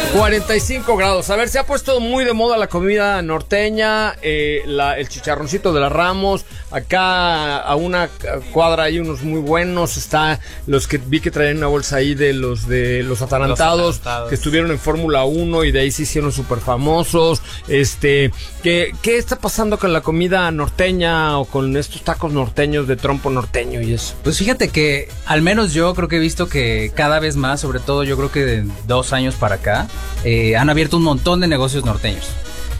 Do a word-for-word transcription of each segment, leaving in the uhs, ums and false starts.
cuarenta y cinco grados. A ver, se ha puesto muy de moda la comida norteña, eh, la, el chicharroncito de la Ramos. Acá a una cuadra hay unos muy buenos. Está los que vi que traían una bolsa ahí de los de los atarantados, los atarantados. Que estuvieron en Fórmula uno y de ahí se hicieron súper famosos. Este, ¿qué, ¿qué está pasando con la comida norteña o con estos tacos norteños de trompo norteño y eso? Pues fíjate que al menos yo creo que he visto que cada vez más, sobre todo yo creo que de dos años para acá, eh, han abierto un montón de negocios norteños.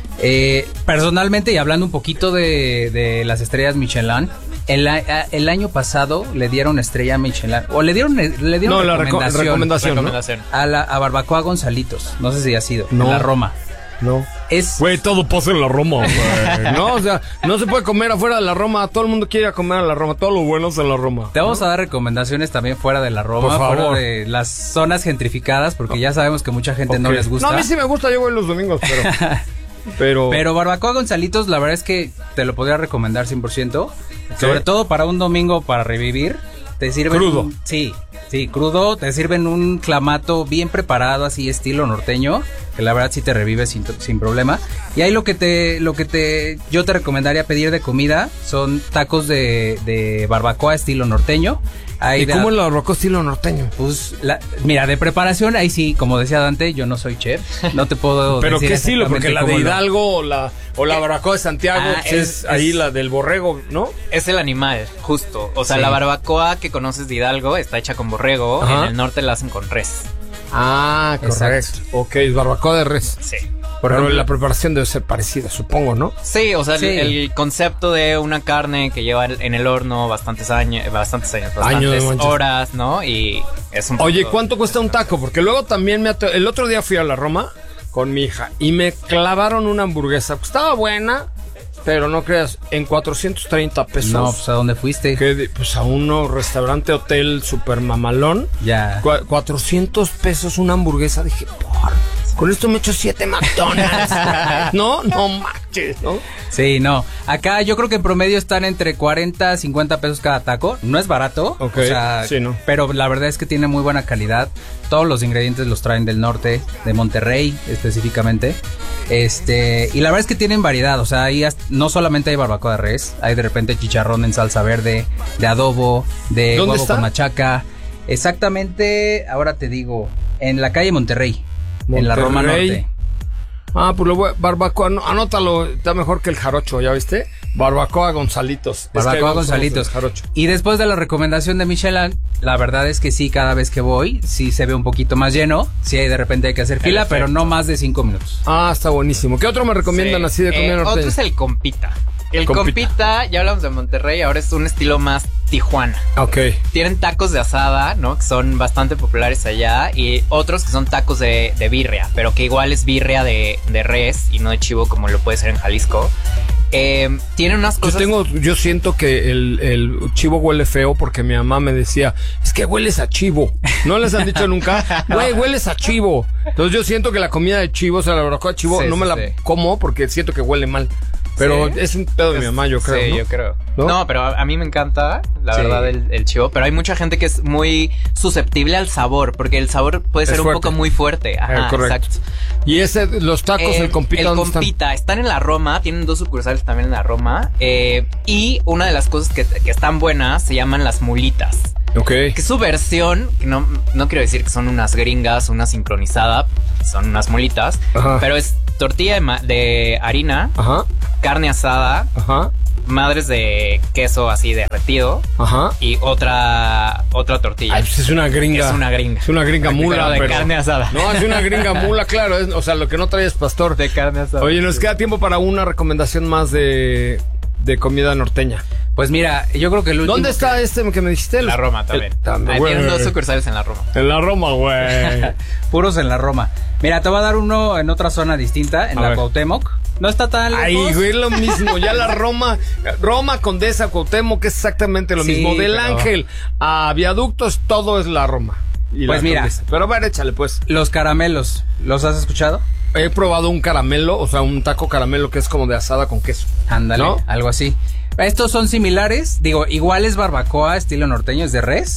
Eh, personalmente, y hablando un poquito de, de las estrellas Michelin, el, el año pasado le dieron estrella Michelin, o le dieron, le dieron no, recomendación, la reco- recomendación, recomendación ¿no? a, la, a Barbacoa Gonzalitos. No sé si ha sido, no. en la Roma. No. Es... Güey, todo pasa en la Roma, güey. No, o sea, no se puede comer afuera de la Roma. Todo el mundo quiere ir a comer a la Roma. Todo lo bueno es en la Roma. Te vamos ¿no? a dar recomendaciones también fuera de la Roma. Por favor. Fuera de las zonas gentrificadas, porque ya sabemos que mucha gente okay. no les gusta. No, a mí sí me gusta. Yo voy los domingos, pero... pero... pero Barbacoa Gonzalitos, la verdad es que te lo podría recomendar cien por ciento. Okay. Sobre todo para un domingo para revivir. Te sirven... Crudo. Un, sí, sí, crudo. Te sirven un clamato bien preparado, así estilo norteño, que la verdad sí te revive sin, sin problema. Y ahí lo que te lo que te yo te recomendaría pedir de comida son tacos de, de barbacoa estilo norteño. Ahí ¿Y de, cómo es el barbacoa estilo norteño? Pues, la, mira, de preparación, ahí sí, como decía Dante, yo no soy chef, no te puedo ¿Pero decir qué estilo? Porque la de Hidalgo lo... o la, o la barbacoa de Santiago ah, es, es, es ahí la del borrego, ¿no? Es el animal, justo. O sea, sí. la barbacoa que conoces de Hidalgo está hecha con borrego, ajá. En el norte la hacen con res. Ah, correcto. Ok, es barbacoa de res. Sí. Pero ejemplo, la preparación debe ser parecida, supongo, ¿no? Sí, o sea, sí. El, el concepto de una carne que lleva en el horno bastantes años, bastantes años, bastantes años, horas, ¿no? Y es un Oye, poco... ¿cuánto cuesta un taco? Porque luego también me... At- el otro día fui a la Roma con mi hija y me clavaron una hamburguesa. Estaba buena, pero no creas, en cuatrocientos treinta pesos. No, pues ¿a dónde fuiste? Que, pues a uno, restaurante, hotel, super mamalón. Ya. Cu- cuatrocientos pesos una hamburguesa. Dije, por... Con esto me echo siete McDonald's. No, no manches, ¿no? Sí, no. Acá yo creo que en promedio están entre cuarenta a cincuenta pesos cada taco. No es barato. Ok, o sea, sí, ¿no? Pero la verdad es que tiene muy buena calidad. Todos los ingredientes los traen del norte, de Monterrey específicamente. Este, y la verdad es que tienen variedad. O sea, ahí no solamente hay barbacoa de res, hay de repente chicharrón en salsa verde, de adobo, de ¿Dónde huevo está? con machaca. Exactamente, ahora te digo, en la calle Monterrey. Monterrey. En la Roma Norte. Ah, pues lo voy, barbacoa, no, anótalo, está mejor que el jarocho, ¿ya viste? Barbacoa Gonzalitos. Barbacoa es que Gonzalitos. Y después de la recomendación de Michelin, la verdad es que sí, cada vez que voy, sí se ve un poquito más lleno. Sí, hay de repente hay que hacer fila, pero no más de cinco minutos. Ah, está buenísimo. ¿Qué otro me recomiendan sí. así de comida eh, norteña? Otro es el compita. El compita. compita, ya hablamos de Monterrey, ahora es un estilo más Tijuana. Ok. Tienen tacos de asada, ¿no? Que son bastante populares allá. Y otros que son tacos de, de birria, pero que igual es birria de, de res y no de chivo como lo puede ser en Jalisco. Eh, tienen unas cosas... Yo tengo, yo siento que el, el chivo huele feo porque mi mamá me decía, es que hueles a chivo. ¿No les han dicho nunca? Güey, hueles a chivo. Entonces yo siento que la comida de chivo, o sea, la barbacoa de chivo, sí, no sí, me la sí. como porque siento que huele mal. Pero sí. es un pedo de mi mamá, yo creo, Sí, ¿no? yo creo. ¿No? No, pero a, a mí me encanta, la sí. verdad, el, el chivo. Pero hay mucha gente que es muy susceptible al sabor, porque el sabor puede ser es un fuerte. poco muy fuerte. Ajá, eh, correcto. Exacto. Y ese, los tacos, Eh, el compita, el ¿dónde compita, están? están en la Roma, tienen dos sucursales también en la Roma. Eh, y una de las cosas que, que están buenas se llaman las mulitas. Ok. Que es su versión, que no, no quiero decir que son unas gringas, una sincronizada, son unas mulitas, Ajá. pero es tortilla de, ma- de harina, Ajá, carne asada, ajá, madres de queso así derretido ajá. y otra otra tortilla. Ay, pues es una gringa. Es una gringa. Es una gringa mula. Pero de pero- carne asada. No, es una gringa mula, claro. es- o sea, lo que no trae es pastor. De carne asada. Oye, nos queda tiempo para una recomendación más de, de comida norteña. Pues mira, yo creo que el último... ¿Dónde está este que me dijiste? La Roma también. El- también, Ahí güey. tienen dos sucursales en la Roma. En la Roma, güey. Puros en la Roma. Mira, te voy a dar uno en otra zona distinta, en A la ver. Cuauhtémoc. No está tan lejos. Ay, güey, es lo mismo. Ya la Roma, Roma, Condesa, Cuauhtémoc, que es exactamente lo Sí, mismo. Del pero- Ángel a Viaductos, todo es la Roma. Y Pues la mira. Condesa. Pero a ver, échale, pues. Los caramelos, ¿los has escuchado? He probado un caramelo, o sea, un taco caramelo que es como de asada con queso. Ándale, ¿No? algo así. Estos son similares, digo, igual es barbacoa, estilo norteño, es de res.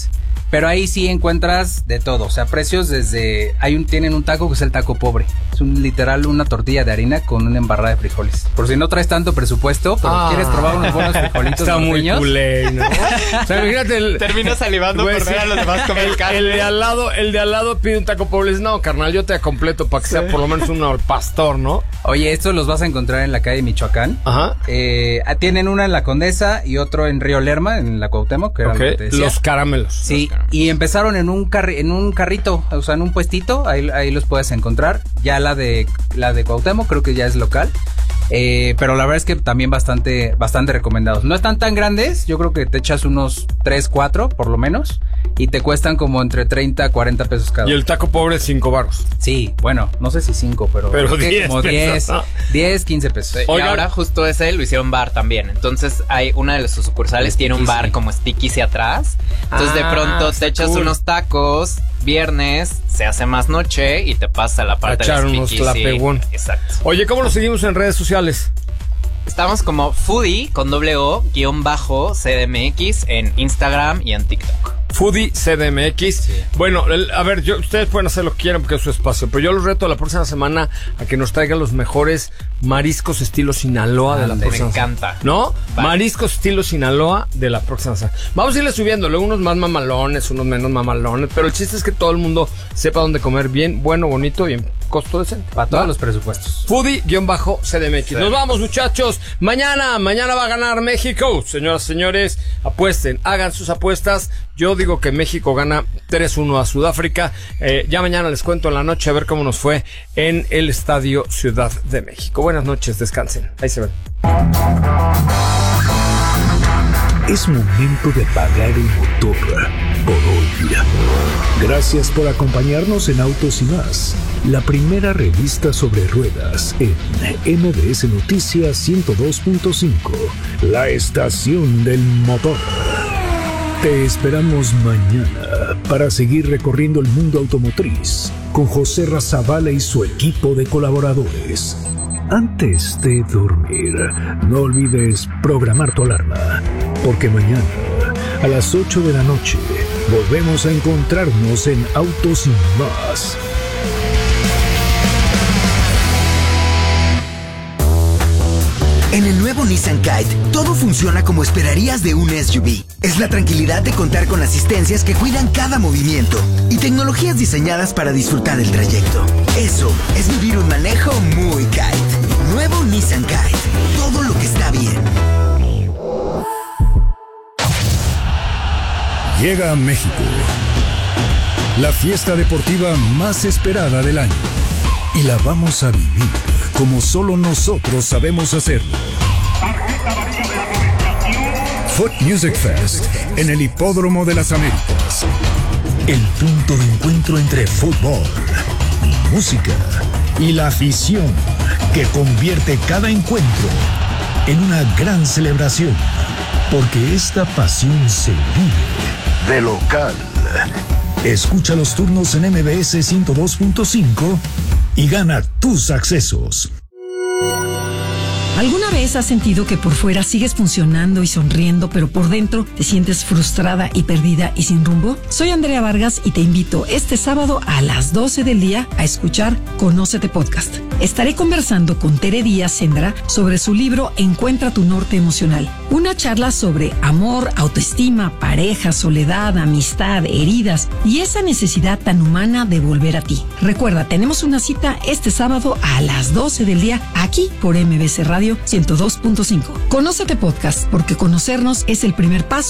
Pero ahí sí encuentras de todo, o sea, precios desde... Hay un, tienen un taco que es el taco pobre. Es un literal una tortilla de harina con una embarrada de frijoles. Por si no traes tanto presupuesto, pero ah, quieres probar unos buenos frijolitos. Está muy culé, ¿no? O sea, imagínate el... Termino salivando Güey, por ver sí. a los demás comer el, carne. el de al lado, el de al lado pide un taco pobre. Dice, no, carnal, yo te completo para que sí. sea por lo menos un al pastor, ¿no? Oye, estos los vas a encontrar en la calle Michoacán. Ajá. Eh, tienen una en la Condesa y otro en Río Lerma, en la Cuauhtémoc, que era okay. lo que te decía. Los caramelos. Sí, los caramelos. Y empezaron en un carri en un carrito, o sea, en un puestito, ahí, ahí los puedes encontrar. Ya la de la de Cuauhtémoc creo que ya es local. Eh, pero la verdad es que también bastante bastante recomendados. No están tan grandes, yo creo que te echas unos tres, cuatro por lo menos y te cuestan como entre treinta a cuarenta pesos cada uno. Y el taco pobre cinco baros. Sí, bueno, no sé si cinco, pero, pero diez como diez, ¿no? diez, quince pesos. Y ahora justo ese lo hicieron bar también. Entonces hay una de sus sucursales tiene un bar como Stickies atrás. Entonces ah, de pronto te echas cool. unos tacos, viernes, se hace más noche y te pasa la parte de los Stickies. Exacto. Oye, ¿cómo nos seguimos en redes sociales? Estamos como Foodie con doble O guión bajo C D M X en Instagram y en TikTok. Foodie C D M X. Sí. Bueno, el, a ver, yo, ustedes pueden hacer lo que quieran porque es su espacio, pero yo los reto la próxima semana a que nos traigan los mejores mariscos estilo Sinaloa ah, de la próxima Me encanta. ¿No? Vale. Mariscos estilo Sinaloa de la próxima semana. Vamos a irle subiendo, luego unos más mamalones, unos menos mamalones, pero el chiste es que todo el mundo sepa dónde comer bien, bueno, bonito y en costo decente. Para todos ¿no? los presupuestos. Foodie-C D M X. Sí. Nos vamos, muchachos. Mañana, mañana va a ganar México. Señoras y señores, apuesten, hagan sus apuestas. Yo digo que México gana tres uno a Sudáfrica. Eh, ya mañana les cuento en la noche a ver cómo nos fue en el Estadio Ciudad de México. Buenas noches, descansen. Ahí se ven. Es momento de apagar el motor por hoy. Gracias por acompañarnos en Autos y Más, la primera revista sobre ruedas en M B S Noticias ciento dos punto cinco, la estación del motor. Te esperamos mañana para seguir recorriendo el mundo automotriz con José Razabala y su equipo de colaboradores. Antes de dormir, no olvides programar tu alarma, porque mañana a las ocho de la noche volvemos a encontrarnos en Autos y Más. En el nuevo Nissan Kite, todo funciona como esperarías de un S U V. Es la tranquilidad de contar con asistencias que cuidan cada movimiento y tecnologías diseñadas para disfrutar el trayecto. Eso es vivir un manejo muy Kite. Nuevo Nissan Kite. Todo lo que está bien. Llega a México la fiesta deportiva más esperada del año. Y la vamos a vivir como solo nosotros sabemos hacerlo. Foot Music Fest en el Hipódromo de las Américas. El punto de encuentro entre fútbol, música y la afición que convierte cada encuentro en una gran celebración. Porque esta pasión se vive de local. Escucha los turnos en M B S ciento dos punto cinco y gana tus accesos. ¿Alguna vez has sentido que por fuera sigues funcionando y sonriendo, pero por dentro te sientes frustrada y perdida y sin rumbo? Soy Andrea Vargas y te invito este sábado a las doce del día a escuchar Conócete Podcast. Estaré conversando con Tere Díaz Sendra sobre su libro Encuentra tu norte emocional. Una charla sobre amor, autoestima, pareja, soledad, amistad, heridas y esa necesidad tan humana de volver a ti. Recuerda, tenemos una cita este sábado a las doce del día aquí por M B C Radio ciento dos punto cinco. Conócete Podcast, porque conocernos es el primer paso